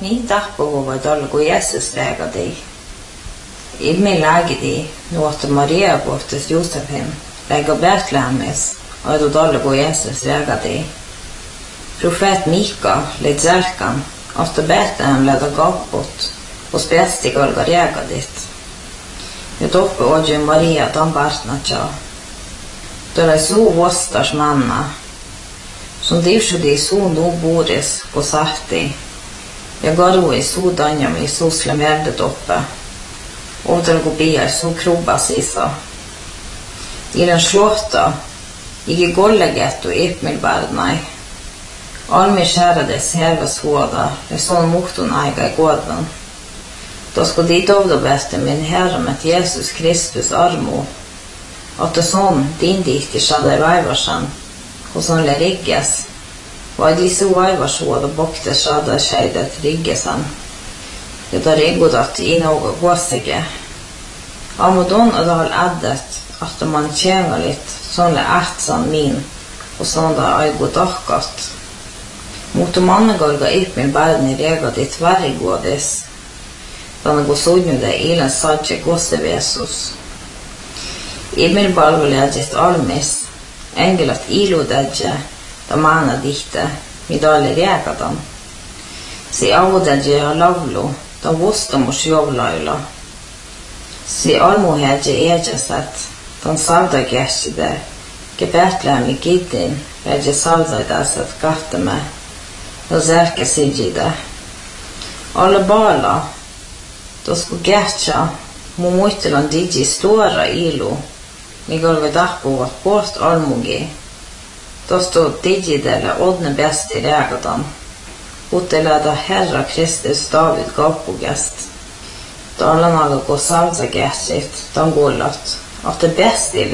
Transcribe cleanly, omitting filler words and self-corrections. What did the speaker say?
niin tahpuvat olla kuin Jeesus räägadi. Ilmi lägidi nuotta Maria puhtas Josefin lägga Betlehemis oidut olla kuin Jeesus räägadi. Profet Mika led Zälkan ofta Betlehem läda gappot och spetstig olga räägadit. Ja toppe odju Maria tan partnatja. Tuolla suu vostas manna. Som divsudi suu nu boris på sahti. Ja garui suu danjami suu slemerde toppe. Otelko biar suu krubasisa. I den slåta, ikke gollegetto ipmilbardnai. Almi skärades hervas håda, ja sån motorn aiga i gården. Då skulle dit avdobeste min herre med Jesus Kristus armo. Att det som din dit i skadde vajvarsan, och som le rigges, var det så vajvarsåd och bokte skadde skejdet riggesan. Det där riggodat i något gåsige. Amodon och det har addet att man tjänar lite sån le artsan min, och sån där aigodakkat. Mot mannegolga upp min barn i regat i tvärgådes. Den går sonjude ilen sadje gåsevesus. Emil balvoledget almis. Engelat ilodedje. Da mana dikte. Midali regadan. Si avodedje a lavlo. Da vostamos jovlaila. Si almohedje egeset. Dan savda geshide. Gebetlehem i giddin. Vedje savda deset gatteme. Da zerke sidjide. Alla bala. Då skulle gärtja muoittelan digi stora ilo. Ni golve dahpuvat post almugi. Då stod digidelle odne bäst i regadan. Uttelada Herra Kristus David gapugest. Då alla naga gå salsa gärtsit, dan gollat. Att det bäst i